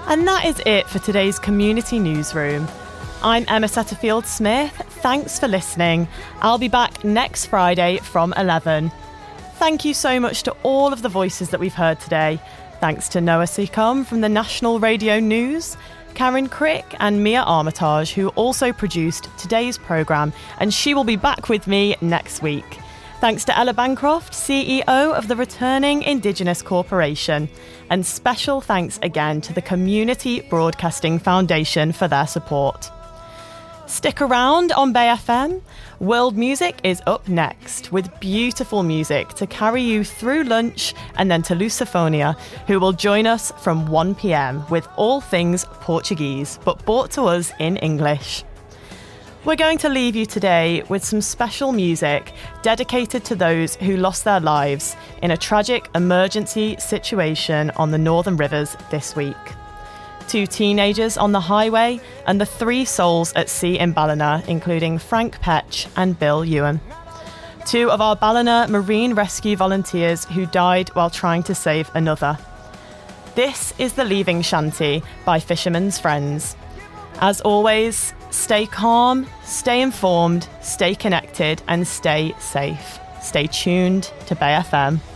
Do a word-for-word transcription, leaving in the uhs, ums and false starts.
And that is it for today's Community Newsroom. I'm Emma Setterfield-Smith. Thanks for listening. I'll be back next Friday from eleven. Thank you so much to all of the voices that we've heard today. Thanks to Noah Seacombe from the National Radio News, Karen Crick and Mia Armitage, who also produced today's programme, and she will be back with me next week. Thanks to Ella Bancroft, C E O of the Returning Indigenous Corporation. And special thanks again to the Community Broadcasting Foundation for their support. Stick around on Bay F M. World Music is up next with beautiful music to carry you through lunch, and then to Lusophonia, who will join us from one p.m. with all things Portuguese, but brought to us in English. We're going to leave you today with some special music dedicated to those who lost their lives in a tragic emergency situation on the Northern Rivers this week. Two teenagers on the highway and the three souls at sea in Ballina, including Frank Petch and Bill Ewan. Two of our Ballina Marine Rescue volunteers who died while trying to save another. This is the Leaving Shanty by Fisherman's Friends. As always, stay calm, stay informed, stay connected, and stay safe. Stay tuned to Bay F M.